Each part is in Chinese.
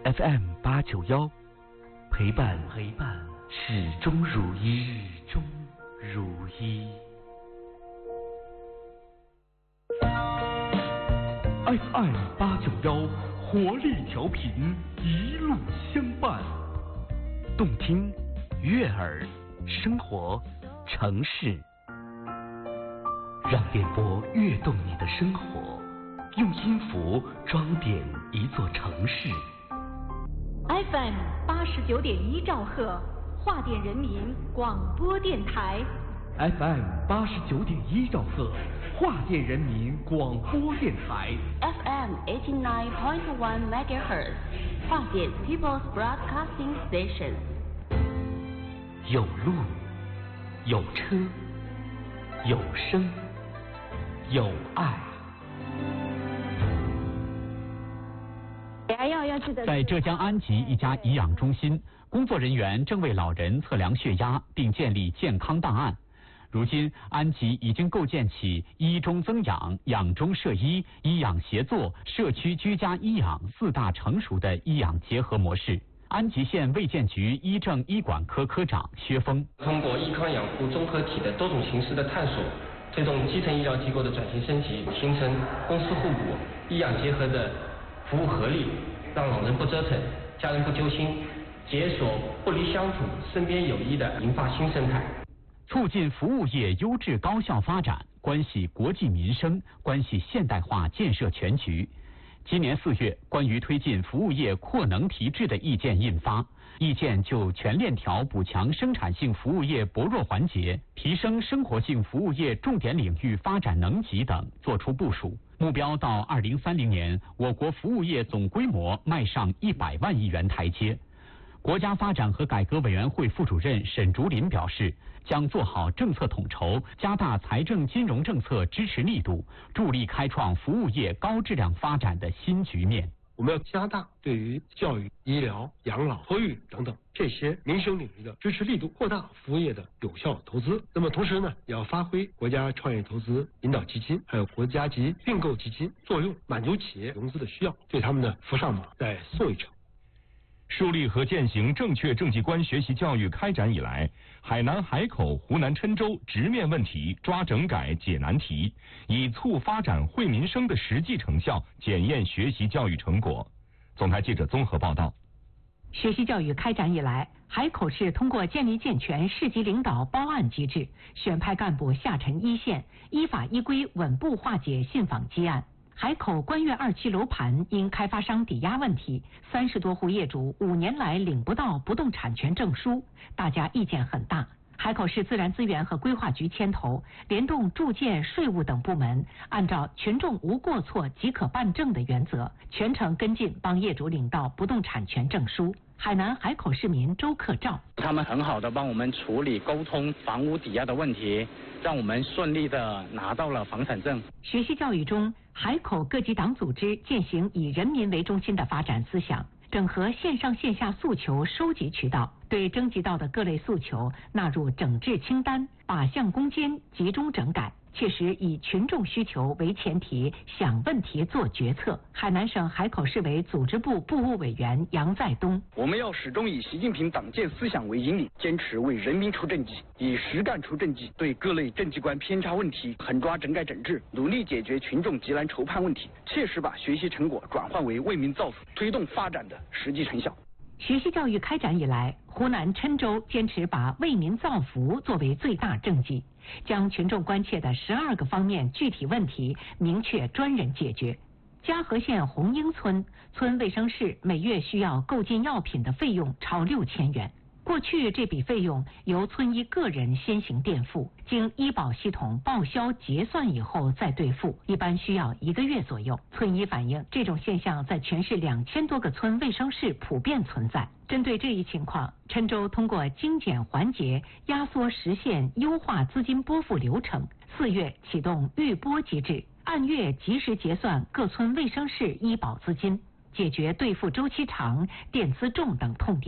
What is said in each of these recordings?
FM891，陪伴始终如一。FM891，活力调频，一路相伴，动听、悦耳、生活、城市，让电波跃动你的生活，用音符装点一座城市。 FM89.1兆赫，华电人民广播电台。 FM89.1兆赫，华电人民广播电台。 FM89.1 MHz， 华电 People's Broadcasting Station。 有路，有车，有声，有爱。 在浙江安吉一家颐养中心，工作人员正为老人测量血压并建立健康档案。如今，安吉已经构建起医中增养、养中摄医、医养协作、社区居家医养4大成熟的医养结合模式。安吉县卫健局医政医管科科长薛峰通过医康养护综合体的多种形式的探索，推动基层医疗机构的转型升级，形成公私互补、医养结合的服务合力，让老人不折腾，家人不揪心，解锁不离乡土、身边有医的银发新生态。 促进服务业优质高效发展，关系国计民生，关系现代化建设全局。今年4月，关于推进服务业扩能提质的意见印发，意见就全链条补强生产性服务业薄弱环节，提升生活性服务业重点领域发展能级等作出部署，目标到2030年，我国服务业总规模迈上100万亿元台阶。国家发展和改革委员会副主任沈竹林表示，将做好政策统筹，加大财政金融政策支持力度，助力开创服务业高质量发展的新局面。 我们要加大对于教育、医疗、养老、托育等等这些民生领域的支持力度，扩大服务业的有效投资。那么同时呢，也要发挥国家创业投资引导基金还有国家级并购基金作用，满足企业融资的需要，对他们呢扶上马，再送一程。 树立和践行正确政绩观学习教育开展以来，海南海口、湖南郴州直面问题、抓整改、解难题，以促发展惠民生的实际成效检验学习教育成果。总台记者综合报道。 学习教育开展以来，海口市通过建立健全市级领导包案机制，选派干部下沉一线，依法依规稳步化解信访积案。海口官悦2期楼盘因开发商抵押问题，30多户业主5年来领不到不动产权证书，大家意见很大。海口市自然资源和规划局牵头，联动住建、税务等部门，按照群众无过错即可办证的原则，全程跟进帮业主领到不动产权证书。海南海口市民周克照， 他们很好的帮我们处理沟通房屋抵押的问题，让我们顺利的拿到了房产证。 学习教育中，海口各级党组织践行以人民为中心的发展思想，整合线上线下诉求收集渠道，对征集到的各类诉求纳入整治清单，靶向攻坚，集中整改，切实以群众需求为前提，想问题做决策。海南省海口市委组织部部务委员杨在东， 我们要始终以习近平党建思想为引领，坚持为人民出政绩，以实干出政绩，对各类政绩观偏差问题狠抓整改整治，努力解决群众急难愁盼问题，切实把学习成果转换为为民造福、推动发展的实际成效。 学习教育开展以来，湖南郴州坚持把为民造福作为最大政绩，将群众关切的12个方面具体问题明确专人解决。嘉禾县红英村村卫生室每月需要购进药品的费用超6000元。过去这笔费用由村医个人先行垫付，经医保系统报销结算以后再兑付，一般需要1个月左右。村医反映，这种现象在全市2000多个村卫生室普遍存在。针对这一情况，郴州通过精简环节、压缩时限、优化资金拨付流程，4月启动预拨机制，按月及时结算各村卫生室医保资金，解决兑付周期长、垫资重等痛点。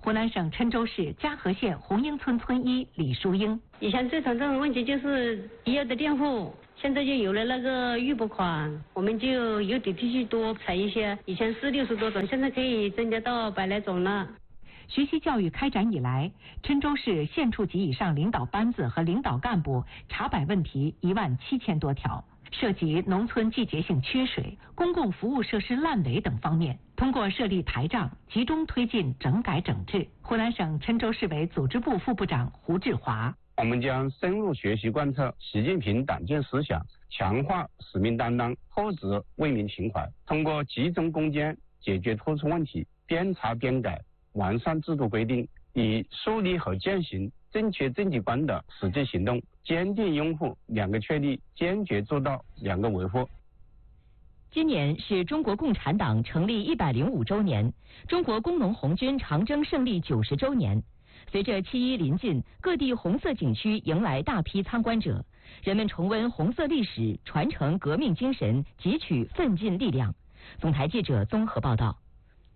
湖南省郴州市嘉禾县红英村村医李淑英。 以前最常见的问题就是医药的垫付，现在就有了那个预拨款，我们就有底气去多采一些，以前是60多种，现在可以增加到100来种了。 学习教育开展以来，郴州市县处级以上领导班子和领导干部查摆问题17000多条，涉及农村季节性缺水、公共服务设施烂尾等方面。通过设立台账，集中推进整改整治。湖南省郴州市委组织部副部长胡志华： 我们将深入学习贯彻习近平党建思想，强化使命担当，厚植为民情怀，通过集中攻坚解决突出问题，边查边改，完善制度规定，以树立和践行正确政绩观的实际行动，坚定拥护2个确立，坚决做到2个维护。 今年是中国共产党成立105周年，中国工农红军长征胜利90周年。随着7·1临近，各地红色景区迎来大批参观者，人们重温红色历史，传承革命精神，汲取奋进力量。总台记者综合报道。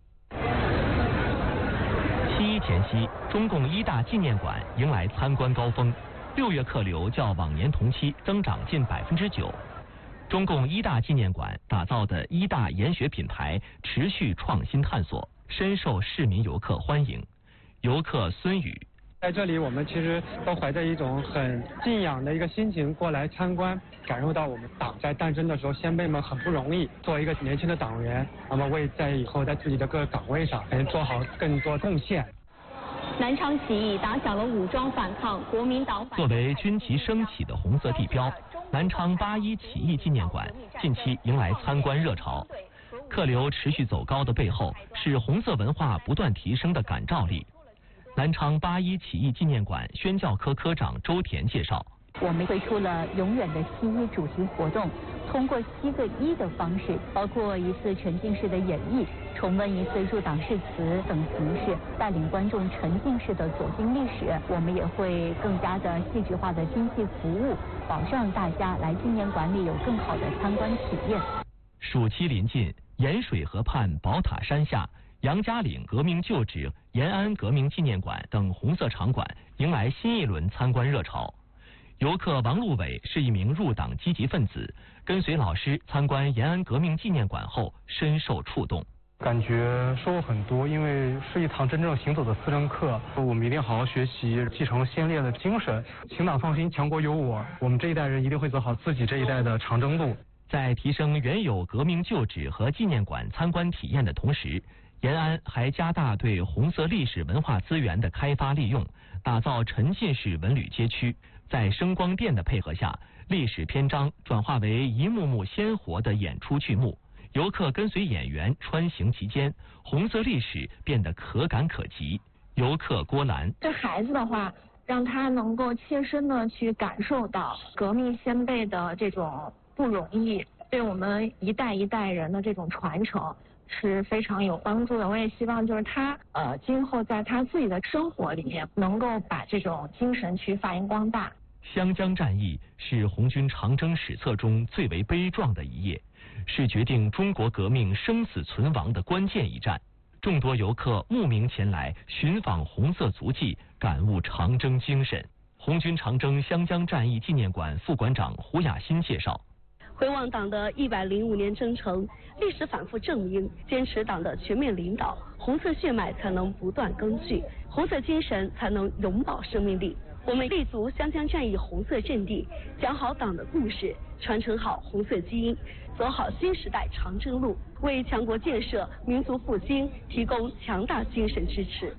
7·1前夕，中共一大纪念馆迎来参观高峰，6月客流较往年同期增长近9%。中共一大纪念馆打造的一大研学品牌持续创新探索，深受市民游客欢迎。游客孙宇： 在这里，我们其实都怀着一种很敬仰的一个心情过来参观，感受到我们党在诞生的时候，先辈们很不容易，作为一个年轻的党员，那么为在以后在自己的各个岗位上能做好更多贡献。 南昌起义打响了武装反抗国民党。 作为军旗升起的红色地标，南昌8·1起义纪念馆近期迎来参观热潮。客流持续走高的背后，是红色文化不断提升的感召力。南昌8·1起义纪念馆宣教科科长周田介绍， 我们推出了永远的7·1主题活动，通过7个1的方式，包括一次沉浸式的演绎，重温一次入党誓词等形式，带领观众沉浸式的走进历史。我们也会更加的戏剧化的经济服务，保障大家来纪念馆里有更好的参观体验。 暑期临近，盐水河畔宝塔山下、杨家岭革命旧址、延安革命纪念馆等红色场馆迎来新一轮参观热潮。游客王路伟是一名入党积极分子，跟随老师参观延安革命纪念馆后深受触动， 感觉收获很多，因为是一堂真正行走的思政课，我们一定好好学习，继承先烈的精神，请党放心，强国有我，我们这一代人一定会走好自己这一代的长征路。 在提升原有革命旧址和纪念馆参观体验的同时，延安还加大对红色历史文化资源的开发利用，打造沉浸式文旅街区。在声光电的配合下，历史篇章转化为一幕幕鲜活的演出剧目，游客跟随演员穿行其间，红色历史变得可感可及。游客郭兰： 对孩子的话，让他能够切身的去感受到革命先辈的这种不容易，对我们一代一代人的这种传承是非常有帮助的。我也希望就是他今后在他自己的生活里面能够把这种精神去发扬光大。 湘江战役是红军长征史册中最为悲壮的一页，是决定中国革命生死存亡的关键一战。众多游客慕名前来寻访红色足迹，感悟长征精神。红军长征湘江战役纪念馆副馆长胡雅欣介绍， 回望党的105年征程，历史反复证明，坚持党的全面领导，红色血脉才能不断更续，红色精神才能永葆生命力。我们立足湘江战役红色阵地，讲好党的故事，传承好红色基因，走好新时代长征路，为强国建设、民族复兴提供强大精神支持。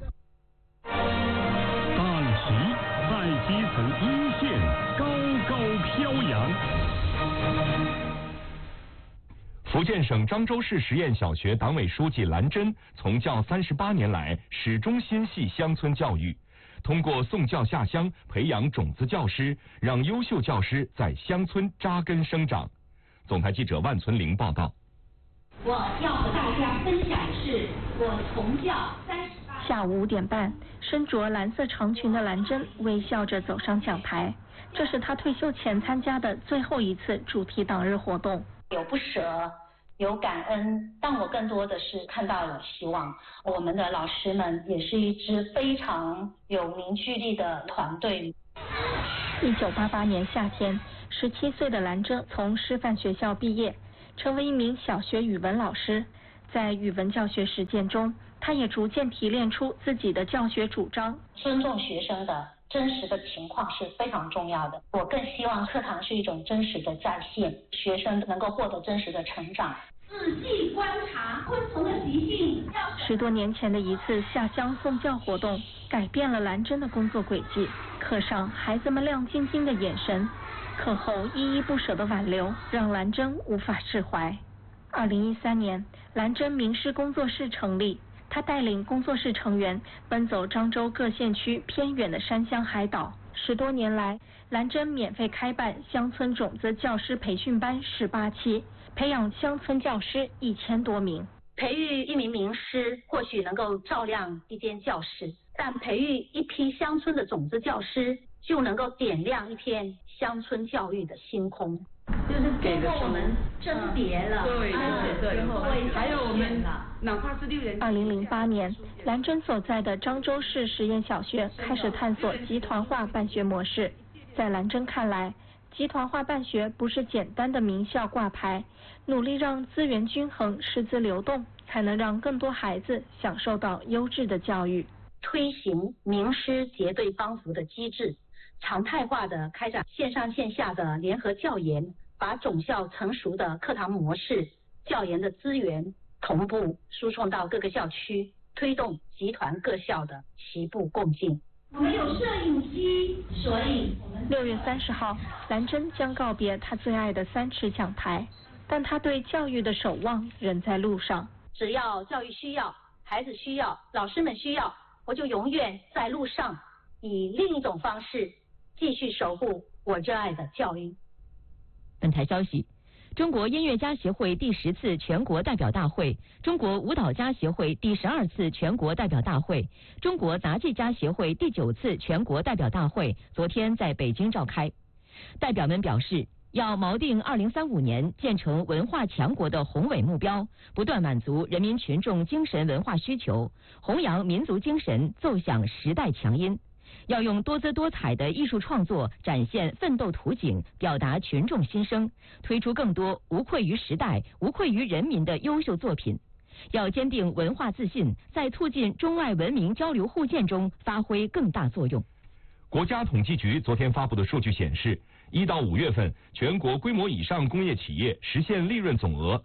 党旗在基层一线高高飘扬。 福建省漳州市实验小学党委书记兰珍从教38年来，始终心系乡村教育。通过送教下乡，培养种子教师，让优秀教师在乡村扎根生长。总台记者万存玲报道。 我要和大家分享的是我从教38。 下午5点半，身着蓝色长裙的兰珍微笑着走上讲台，这是她退休前参加的最后一次主题党日活动。 有不舍， 有感恩，但我更多的是看到了希望。我们的老师们也是一支非常有凝聚力的团队。 1988年夏天，17岁的兰珍从师范学校毕业，成为一名小学语文老师。在语文教学实践中，他也逐渐提炼出自己的教学主张。 尊重学生的真实的情况是非常重要的。我更希望课堂是一种真实的再现，学生能够获得真实的成长。 仔细观察昆虫的习性。 10多年前的一次下乡送教活动，改变了兰珍的工作轨迹。课上孩子们亮晶晶的眼神，课后依依不舍的挽留，让兰珍无法释怀。2013年，兰珍名师工作室成立，他带领工作室成员奔走漳州各县区偏远的山乡海岛。10多年来，兰珍免费开办乡村种子教师培训班18期，培养乡村教师1000多名。 培育一名名师或许能够照亮一间教室，但培育一批乡村的种子教师就能够点亮一片乡村教育的星空。 就是最后我们甄别了， 对，还有我们哪怕是6人。 2008年，兰珍所在的漳州市实验小学开始探索集团化办学模式。在兰珍看来，集团化办学不是简单的名校挂牌，努力让资源均衡、师资流动，才能让更多孩子享受到优质的教育。 推行名师结对帮扶的机制，常态化的开展线上线下的联合教研，把种校成熟的课堂模式、教研的资源同步输送到各个校区，推动集团各校的齐步共进。 我们有摄影机，所以 6月30号，兰珍将告别她最爱的3尺讲台，但她对教育的守望仍在路上。 只要教育需要，孩子需要，老师们需要，我就永远在路上，以另一种方式继续守护我热爱的教育。 本台消息，中国音乐家协会第10次全国代表大会、中国舞蹈家协会第12次全国代表大会、中国杂技家协会第9次全国代表大会昨天在北京召开。代表们表示，要锚定2035年建成文化强国的宏伟目标，不断满足人民群众精神文化需求，弘扬民族精神，奏响时代强音。要用多姿多彩的艺术创作展现奋斗图景，表达群众心声，推出更多无愧于时代、无愧于人民的优秀作品。要坚定文化自信，在促进中外文明交流互鉴中发挥更大作用。 国家统计局昨天发布的数据显示，1到5月份，全国规模以上工业企业实现利润总额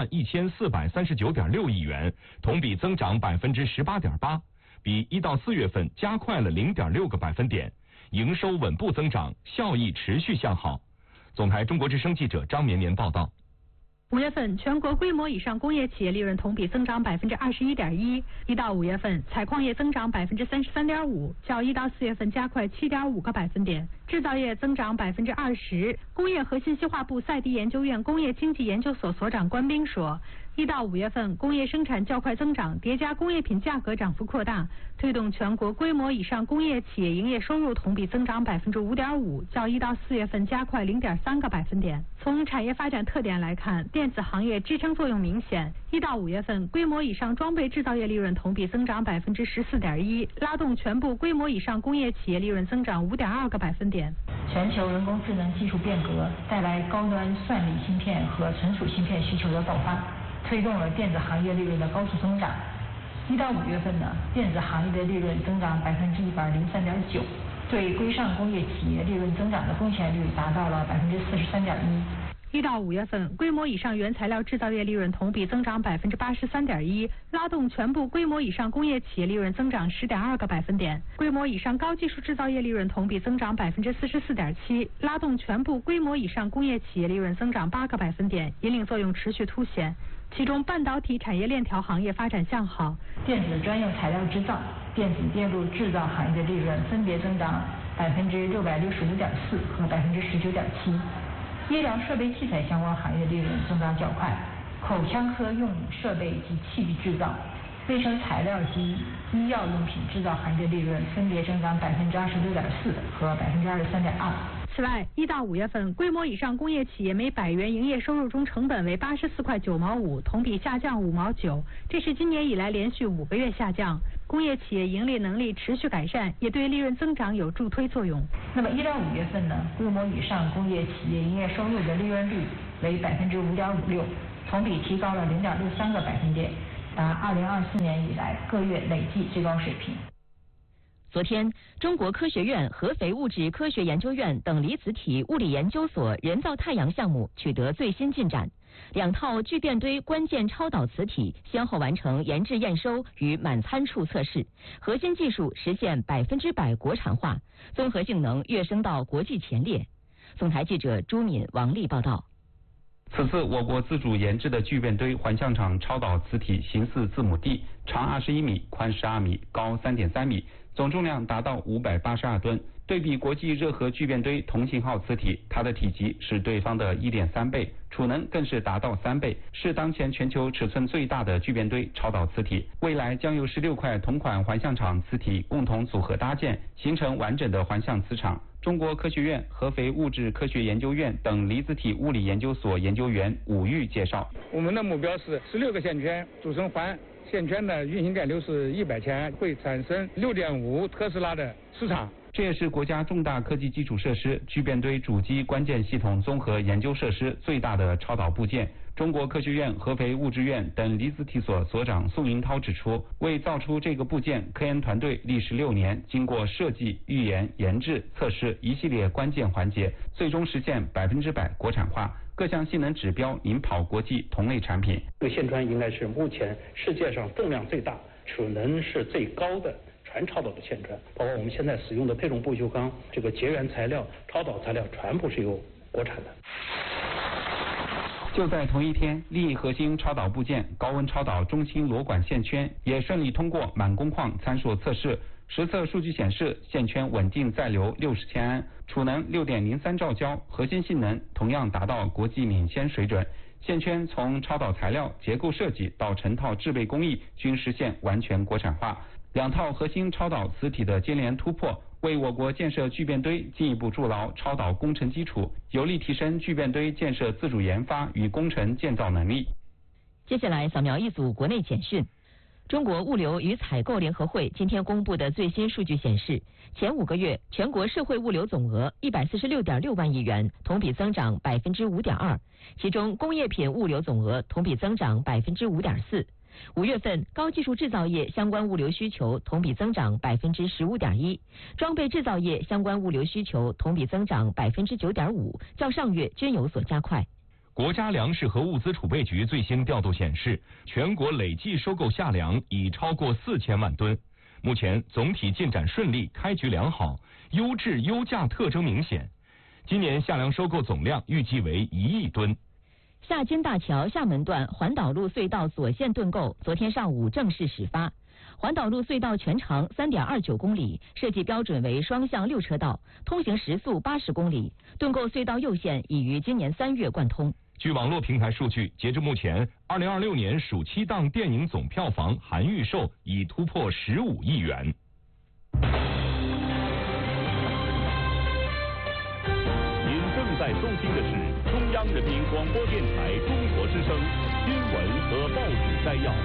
31439.6亿元，同比增长18.8%。比1到4月份加快了0.6个百分点，营收稳步增长，效益持续向好。总台中国之声记者张绵绵报道。 5月份全国规模以上工业企业利润同比增长21.1%，1到5月份采矿业增长33.5%，较1到4月份加快7.5个百分点。制造业增长20%。工业和信息化部赛迪研究院工业经济研究所所长关斌说，1到5月份工业生产较快增长，叠加工业品价格涨幅扩大，推动全国规模以上工业企业营业收入同比增长5.5%，较1到4月份加快0.3个百分点。从产业发展特点来看，电子行业支撑作用明显。1到5月份规模以上装备制造业利润同比增长14.1%，拉动全部规模以上工业企业利润增长5.2个百分点。 全球人工智能技术变革带来高端算力芯片和存储芯片需求的爆发，推动了电子行业利润的高速增长。1到5月份呢，电子行业的利润增长103.9%，对规上工业企业利润增长的贡献率达到了43.1%。 1到5月份，规模以上原材料制造业利润同比增长83.1%，拉动全部规模以上工业企业利润增长10.2个百分点。规模以上高技术制造业利润同比增长44.7%，拉动全部规模以上工业企业利润增长8个百分点，引领作用持续凸显。其中，半导体产业链条行业发展向好， 电子专用材料制造、电子电路制造行业的利润分别增长665.4%和19.7%。医疗设备器材相关行业利润增长较快，口腔科用设备及器具制造、卫生材料及医药用品制造行业利润分别增长26.4%和23.2%。 此外，1到5月份，规模以上工业企业每100元营业收入中成本为84块9毛5，同比下降5毛9，这是今年以来连续5个月下降。工业企业盈利能力持续改善，也对利润增长有助推作用。 那么1到5月份呢，规模以上工业企业营业收入的利润率为5.56%，同比提高了0.63个百分点，达2024年以来各月累计最高水平。 昨天，中国科学院合肥物质科学研究院等离子体物理研究所人造太阳项目取得最新进展，2套聚变堆关键超导磁体先后完成研制验收与满参数测试，核心技术实现100%国产化，综合性能跃升到国际前列。总台记者朱敏、王丽报道。 此次我国自主研制的聚变堆环象场超导磁体形似字母 D， 长21米，宽12米，高3.3米，总重量达到582吨。对比国际热核聚变堆同型号磁体，它的体积是对方的1.3倍，储能更是达到3倍，是当前全球尺寸最大的聚变堆超导磁体。未来将由16块同款环象场磁体共同组合搭建，形成完整的环象磁场。中国科学院合肥物质科学研究院等离子体物理研究所研究员武玉介绍， 我们的目标是16个线圈组成环，线圈的运行电流是100千，会产生6.5特斯拉的磁场。 这也是国家重大科技基础设施聚变堆主机关键系统综合研究设施最大的超导部件。中国科学院合肥物质院等离子体所所长宋云涛指出，为造出这个部件，科研团队历时6年，经过设计、预研、研制、测试一系列关键环节，最终实现100%国产化，各项性能指标领跑国际同类产品。 这个线圈应该是目前世界上重量最大、储能是最高的全超导的线圈，包括我们现在使用的配重不锈钢这个结缘材料、超导材料全部是由国产的。 就在同一天，另一核心超导部件高温超导中芯螺管线圈也顺利通过满工况参数测试。实测数据显示，线圈稳定载流60千安，储能6.03兆焦，核心性能同样达到国际领先水准。线圈从超导材料、结构设计到成套制备工艺均实现完全国产化。2套核心超导磁体的接连突破，为我国建设聚变堆进一步筑牢超导工程基础，有力提升聚变堆建设自主研发与工程建造能力。 接下来扫描一组国内简讯。中国物流与采购联合会今天公布的最新数据显示，前5个月全国社会物流总额146.6万亿元，同比增长5.2%，其中工业品物流总额同比增长5.4%。5月份高技术制造业相关物流需求同比增长15.1%，装备制造业相关物流需求同比增长9.5%，较上月均有所加快。 国家粮食和物资储备局最新调度显示，全国累计收购夏粮已超过4000万吨，目前总体进展顺利，开局良好，优质优价特征明显。今年夏粮收购总量预计为1亿吨。 夏津大桥厦门段环岛路隧道左线盾构昨天上午正式始发。环岛路隧道全长3.29公里，设计标准为双向6车道，通行时速80公里。盾构隧道右线已于今年3月贯通。 据网络平台数据，截至目前，2026年暑期档电影总票房含预售已突破15亿元。 您正在收听的是中央人民广播电台中国之声新闻和报纸摘要。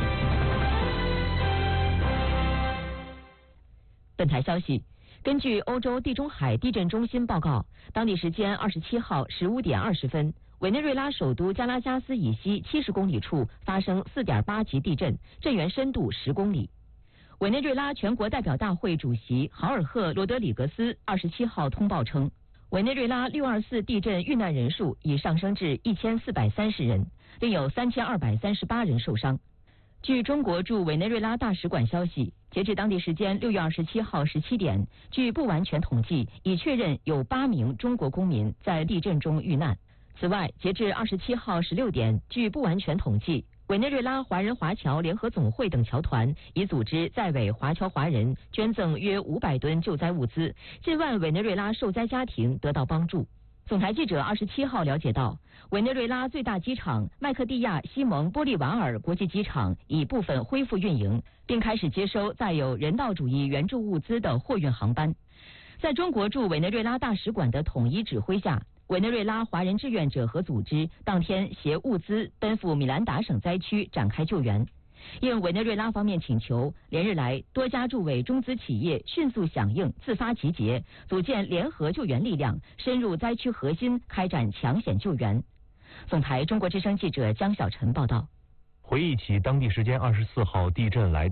本台消息，根据欧洲地中海地震中心报告，当地时间27号15点20分，委内瑞拉首都加拉加斯以西70公里处发生4.8级地震，震源深度10公里。委内瑞拉全国代表大会主席豪尔赫·罗德里格斯27号通报称，委内瑞拉624地震遇难人数已上升至1430人，另有3238人受伤。据中国驻委内瑞拉大使馆消息，截至当地时间6月27号17点，据不完全统计，已确认有8名中国公民在地震中遇难。此外，截至27号16点，据不完全统计，委内瑞拉华人华侨联合总会等侨团已组织在委华侨华人捐赠约500吨救灾物资，近万委内瑞拉受灾家庭得到帮助。总台记者27号了解到，委内瑞拉最大机场麦克蒂亚西蒙波利瓦尔国际机场已部分恢复运营，并开始接收载有人道主义援助物资的货运航班。 在中国驻委内瑞拉大使馆的统一指挥下，委内瑞拉华人志愿者和组织当天携物资奔赴米兰达省灾区展开救援。应委内瑞拉方面请求，连日来多家驻委中资企业迅速响应，自发集结，组建联合救援力量，深入灾区核心，开展抢险救援。总台中国之声记者江小晨报道。 回忆起当地时间24号地震来